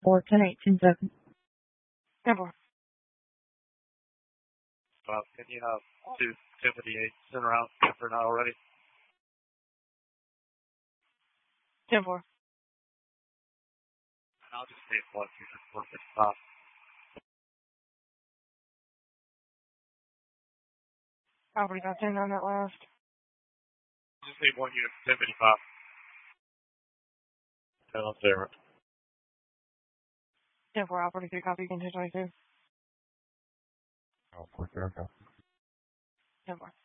410-810-7. 10-4. Can you have 278 sent around for now already? 10-4. I'll just take 455. Property got 10 on that last. Just need 1 unit 1055. 10 on 0. 10-4, Operator 3, copy, again, 222. Oh, 4 0. 10-4.